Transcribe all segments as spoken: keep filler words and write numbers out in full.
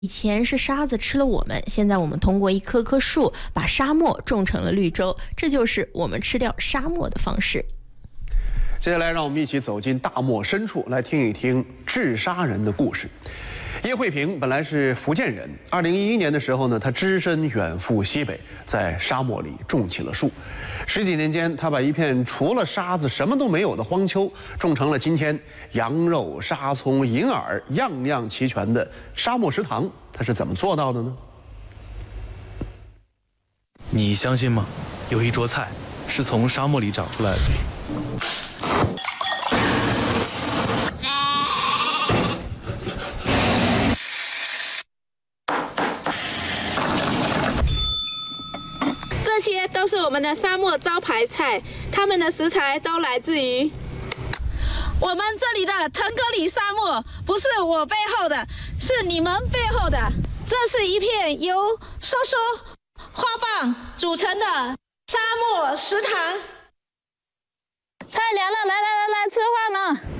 以前是沙子吃了我们，现在我们通过一棵棵树把沙漠种成了绿洲，这就是我们吃掉沙漠的方式。 接下来，让我们一起走进大漠深处，来听一听治沙人的故事。叶慧萍本来是福建人，二零一一年的时候呢，她只身远赴西北，在沙漠里种起了树。十几年间，她把一片除了沙子什么都没有的荒丘，种成了今天羊肉、沙葱、银耳样样齐全的沙漠食堂。她是怎么做到的呢？ 你相信吗？有一桌菜是从沙漠里长出来的。 这些都是我们的沙漠招牌菜，它们的食材都来自于我们这里的腾格里沙漠，不是我背后的，是你们背后的。这是一片由梭梭花瓣组成的沙漠食堂。菜凉了，来来来来，吃饭了。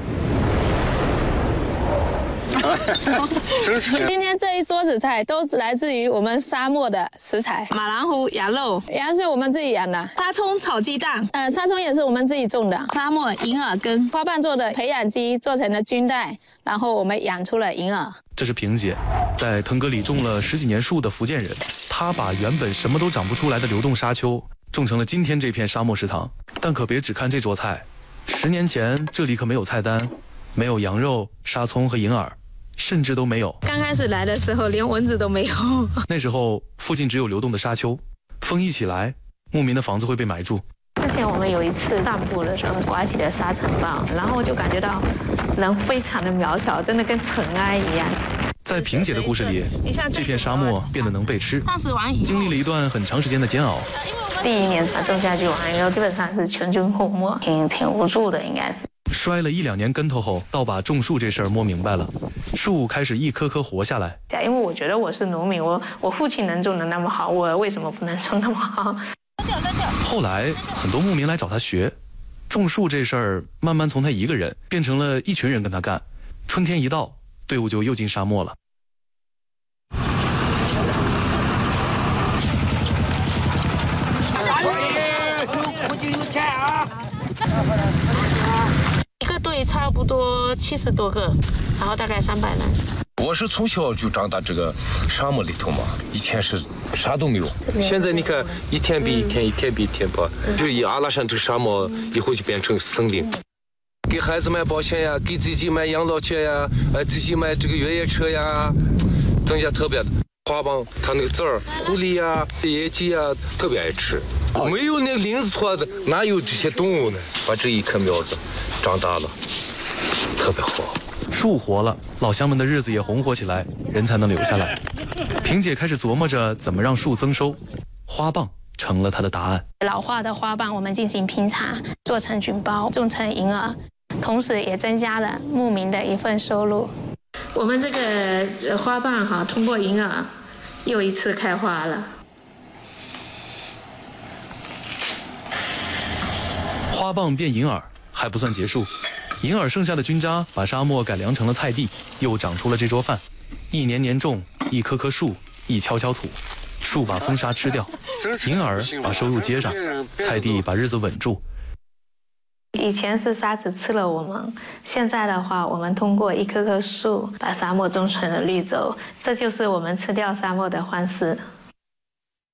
今天这一桌子菜都来自于我们沙漠的食材，马兰湖羊肉，羊是我们自己养的，沙葱炒鸡蛋，呃，沙葱也是我们自己种的，沙漠银耳根，花瓣做的培养基做成的菌带，然后我们养出了银耳。 这是萍姐，在腾格里种了十几年树的福建人，她把原本什么都长不出来的流动沙丘种成了今天这片沙漠食堂。但可别只看这桌菜，十年前这里可没有菜单，没有羊肉、沙葱和银耳。甚至都没有。 刚开始来的时候，连蚊子都没有。 那时候附近只有流动的沙丘，风一起来，牧民的房子会被埋住。 之前我们有一次散步的时候，刮起了沙尘暴，然后就感觉到人非常的渺小，真的跟尘埃一样。 在萍姐的故事里，这片沙漠变得能被吃，经历了一段很长时间的煎熬。 第一年种下去完以后，基本上是全军覆没，挺挺无助的，应该是。 摔了一两年跟头后，倒把种树这事儿摸明白了，树开始一棵棵活下来。 因为我觉得我是农民，我我父亲能种的那么好，我为什么不能种那么好？ 后来很多牧民来找他学，种树这事儿慢慢从他一个人变成了一群人跟他干。春天一到，队伍就又进沙漠了。 一个队差不多七十多个，然后大概三百人。 我是从小就长大这个沙漠里头嘛，以前是啥都没有，现在你看一天比一天，一天比一天薄，就以阿拉善这个沙漠以后就变成森林。给孩子买保险呀，给自己买养老钱呀，呃，自己买这个越野车呀，增加特别的。花棒它那个籽儿，狐狸呀、野鸡呀特别爱吃。没有那个林子坨的，哪有这些动物呢？把这一棵苗子长大了，特别好。 树活了，老乡们的日子也红火起来，人才能留下来。萍姐开始琢磨着怎么让树增收，花棒成了她的答案。 老化的花瓣我们进行拼插，做成菌包，种成银耳，同时也增加了牧民的一份收入。我们这个花瓣哈，通过银耳又一次开花了。 花棒变银耳还不算结束，银耳剩下的菌渣把沙漠改良成了菜地，又长出了这桌饭。一年年种，一棵棵树，一锹锹土，树把风沙吃掉，银耳把收入接上，菜地把日子稳住。 以前是沙子吃了我们，现在的话，我们通过一棵棵树把沙漠种成了绿洲，这就是我们吃掉沙漠的方式。